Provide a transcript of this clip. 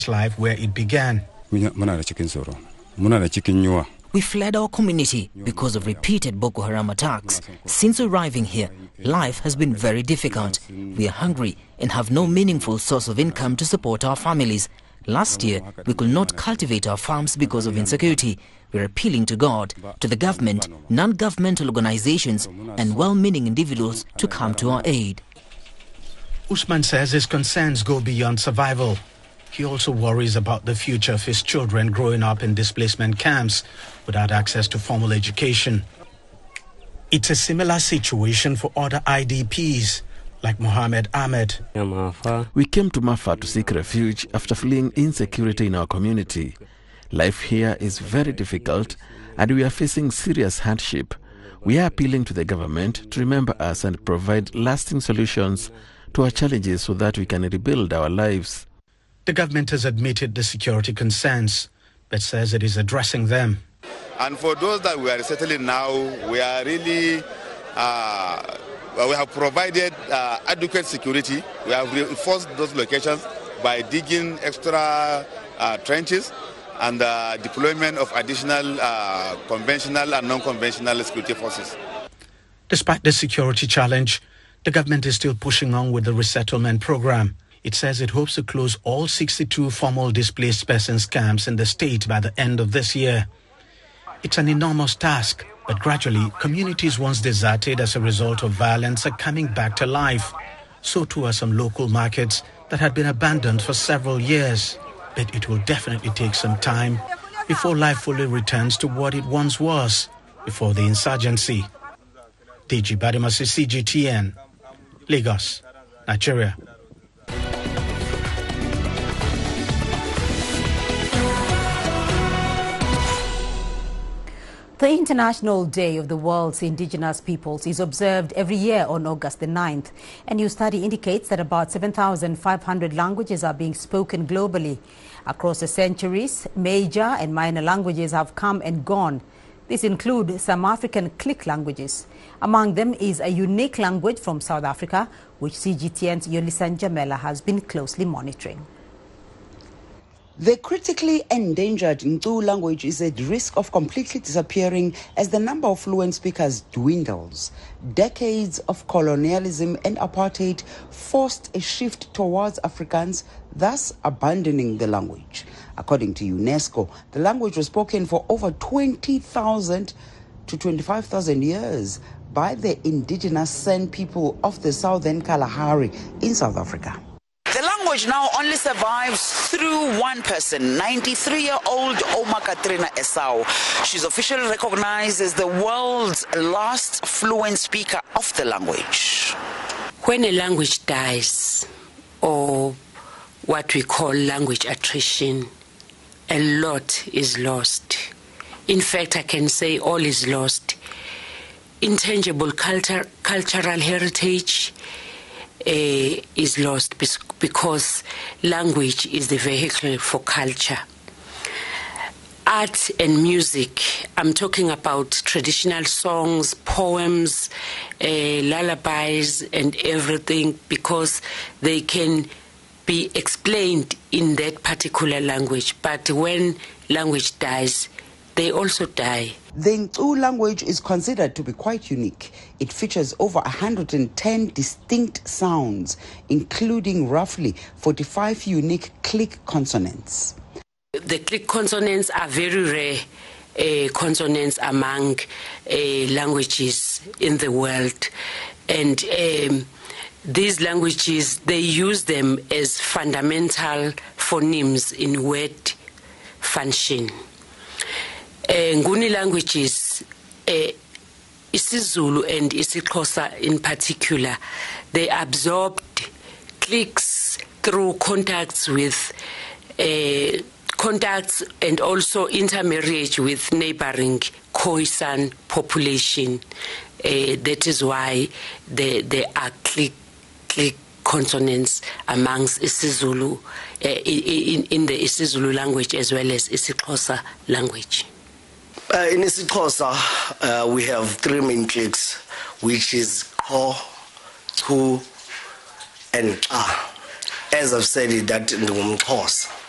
life where it began. We fled our community because of repeated Boko Haram attacks. Since arriving here, life has been very difficult. We are hungry and have no meaningful source of income to support our families. Last year, we could not cultivate our farms because of insecurity. We are appealing to God, to the government, non-governmental organizations and well-meaning individuals to come to our aid. Usman says his concerns go beyond survival. He also worries about the future of his children growing up in displacement camps without access to formal education. It's a similar situation for other IDPs, like Mohammed Ahmed. We came to Mafa to seek refuge after fleeing insecurity in our community. Life here is very difficult and we are facing serious hardship. We are appealing to the government to remember us and provide lasting solutions to our challenges so that we can rebuild our lives. The government has admitted the security concerns, but says it is addressing them. And for those that we are settling now, we are really, we have provided adequate security. We have reinforced those locations by digging extra trenches and deployment of additional conventional and non-conventional security forces. Despite the security challenge, the government is still pushing on with the resettlement program. It says it hopes to close all 62 formal displaced persons camps in the state by the end of this year. It's an enormous task, but gradually, communities once deserted as a result of violence are coming back to life. So too are some local markets that had been abandoned for several years. But it will definitely take some time before life fully returns to what it once was before the insurgency. Deji Bademasi, CGTN, Lagos, Nigeria. The International Day of the World's Indigenous Peoples is observed every year on August the 9th. A new study indicates that about 7,500 languages are being spoken globally. Across the centuries, major and minor languages have come and gone. These include some African click languages. Among them is a unique language from South Africa, which CGTN's Yolisan Jamela has been closely monitoring. The critically endangered Ntu language is at risk of completely disappearing as the number of fluent speakers dwindles. Decades of colonialism and apartheid forced a shift towards Afrikaans, thus abandoning the language. According to UNESCO, the language was spoken for over 20,000 to 25,000 years by the indigenous San people of the southern Kalahari in South Africa. The language now only survives through one person, 93-year-old Oma Katrina Esau. She's officially recognized as the world's last fluent speaker of the language. When a language dies, or what we call language attrition, a lot is lost. In fact, I can say all is lost. Intangible cultural heritage is lost because language is the vehicle for culture. Art and music, I'm talking about traditional songs, poems, lullabies and everything, because they can be explained in that particular language. But when language dies, they also die. The Ntu language is considered to be quite unique. It features over 110 distinct sounds, including roughly 45 unique click consonants. The click consonants are very rare consonants among languages in the world. And these languages, they use them as fundamental phonemes in word function. Nguni languages, isiZulu and isiXhosa in particular, they absorbed clicks through contacts with and also intermarriage with neighboring Khoisan population. That is why there are click consonants amongst isiZulu in the isiZulu language as well as isiXhosa language. In isiXhosa, we have three main clicks, which is Kho, Tu, and Xa. As I've said it, that in the Xhosa.